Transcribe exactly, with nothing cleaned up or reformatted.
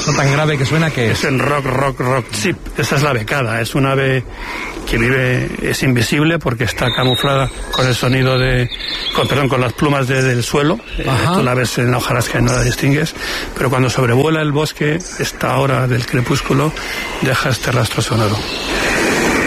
Eso tan grave que suena, que es Es el rock, rock, rock chip. Esa es la becada. Es un ave que vive, es invisible porque está camuflada con el sonido de, con, perdón, con las plumas de, del suelo. Eh, tú la ves en la hojarasca y no la distingues, pero cuando sobrevuela el bosque, esta hora del crepúsculo, deja este rastro sonoro.